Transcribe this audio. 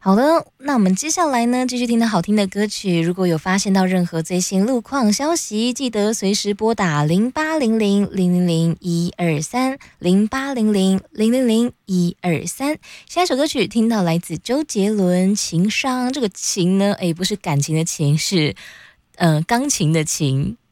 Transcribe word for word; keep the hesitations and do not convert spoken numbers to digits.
好的，那我们接下来呢，继续听到好听的歌曲。如果有发现到任何最新路况消息，记得随时拨打零八零零零零零一二三零八零零零零零一二三。下一首歌曲听到来自周杰伦《情伤》，这个情呢，诶，不是感情的情，是呃钢琴的琴。